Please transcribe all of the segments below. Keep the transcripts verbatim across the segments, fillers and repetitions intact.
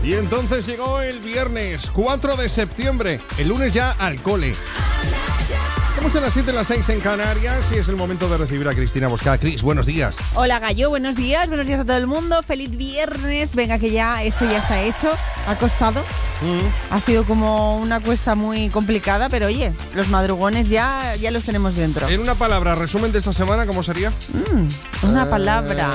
Y entonces llegó el viernes cuatro de septiembre, el lunes ya al cole. Estamos a las siete, las seis en Canarias y es el momento de recibir a Cristina Bosca. Cris, buenos días. Hola Gallo, buenos días, buenos días a todo el mundo. Feliz viernes. Venga, que ya esto ya está hecho. Ha costado. Mm. Ha sido como una cuesta muy complicada, pero oye, los madrugones ya, ya los tenemos dentro. En una palabra, resumen de esta semana, ¿cómo sería? Mm, una eh, palabra.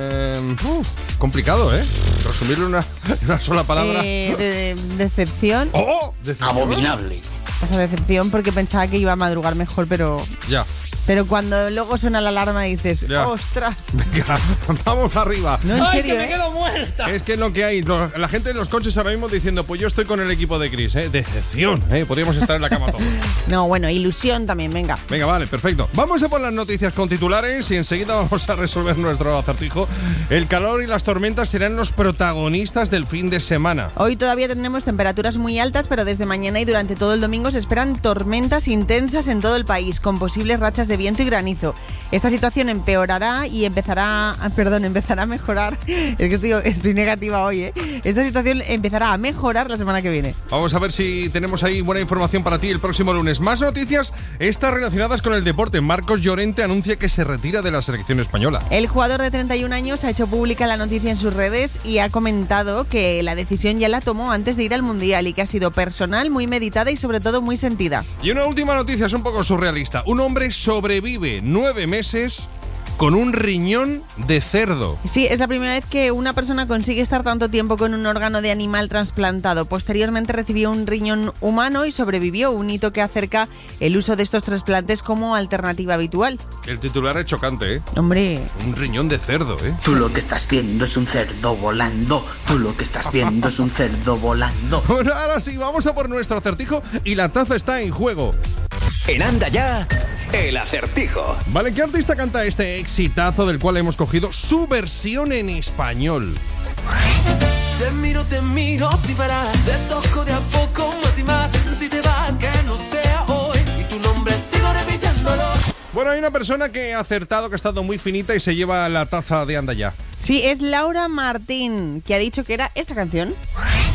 Uh, complicado, ¿eh? Resumirlo en una, una sola palabra. Eh, de, de, decepción. ¡Oh! Decepción. Abominable. O sea, decepción porque pensaba que iba a madrugar mejor, pero... Ya. Pero cuando luego suena la alarma dices, ya. ¡ostras! Venga, vamos arriba. No, en ¡Ay, serio, que me ¿eh? quedo muerta! Es que es lo que hay. La gente en los coches ahora mismo diciendo, pues yo estoy con el equipo de Cris, ¿eh? Decepción, ¿eh? Podríamos estar en la cama todos. No, bueno, ilusión también, venga. Venga, vale, perfecto. Vamos a por las noticias con titulares y enseguida vamos a resolver nuestro acertijo. El calor y las tormentas serán los protagonistas del fin de semana. Hoy todavía tendremos temperaturas muy altas, pero desde mañana y durante todo el domingo se esperan tormentas intensas en todo el país, con posibles rachas de viento y granizo. Esta situación empeorará y empezará, perdón, empezará a mejorar. Es que estoy, estoy negativa hoy, ¿eh? Esta situación empezará a mejorar la semana que viene. Vamos a ver si tenemos ahí buena información para ti el próximo lunes. Más noticias, estas relacionadas con el deporte. Marcos Llorente anuncia que se retira de la selección española. El jugador de treinta y un años ha hecho pública la noticia en sus redes y ha comentado que la decisión ya la tomó antes de ir al Mundial y que ha sido personal, muy meditada y sobre todo muy sentida. Y una última noticia, es un poco surrealista. Un hombre sobrevive nueve meses con un riñón de cerdo. Sí, es la primera vez que una persona consigue estar tanto tiempo con un órgano de animal trasplantado. Posteriormente recibió un riñón humano y sobrevivió, un hito que acerca el uso de estos trasplantes como alternativa habitual. El titular es chocante, ¿eh? Hombre. Un riñón de cerdo, ¿eh? Tú lo que estás viendo es un cerdo volando. Tú lo que estás viendo es un cerdo volando. Bueno, ahora sí, vamos a por nuestro acertijo y la taza está en juego. En Anda Ya, el acertijo. Vale, ¿qué artista canta este exitazo del cual hemos cogido su versión en español? Te miro, te miro sin parar, te toco de a poco más y más. Si te vas, que no sea hoy, y tu nombre sigo repitiéndolo. Bueno, hay una persona que ha acertado, que ha estado muy finita y se lleva la taza de Anda Ya. Sí, es Laura Martín, que ha dicho que era esta canción.